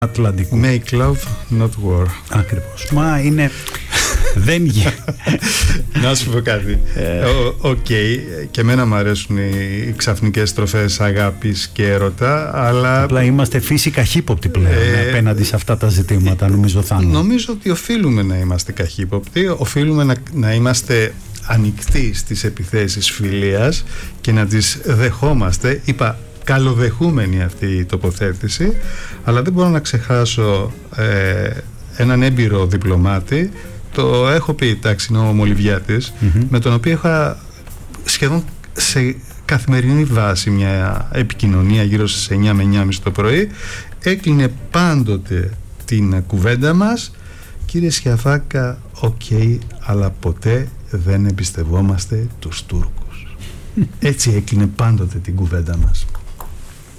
Ατλαντικού. Make love, not war. Ακριβώς. Μα είναι... δεν γίνεται. Να σου πω κάτι. Οκ, και εμένα μου αρέσουν οι ξαφνικές στροφές αγάπης και έρωτα, αλλά... Απλά είμαστε φύση καχύποπτοι πλέον απέναντι σε αυτά τα ζητήματα, νομίζω θα είναι. Νομίζω ότι οφείλουμε να είμαστε καχύποπτοι, οφείλουμε να είμαστε ανοιχτοί στις επιθέσεις φιλίας και να τις δεχόμαστε. Είπα καλοδεχούμενη αυτή η τοποθέτηση, αλλά δεν μπορώ να ξεχάσω έναν έμπειρο διπλωμάτη. Το έχω πει, ταξινό Μολυβιάτης, με τον οποίο είχα σχεδόν σε καθημερινή βάση μια επικοινωνία γύρω στις 9 με 9.30 το πρωί. Έκλεινε πάντοτε την κουβέντα μας: κύριε Σιαφάκα, αλλά ποτέ δεν εμπιστευόμαστε τους Τούρκους. Έτσι έκλεινε πάντοτε την κουβέντα μας.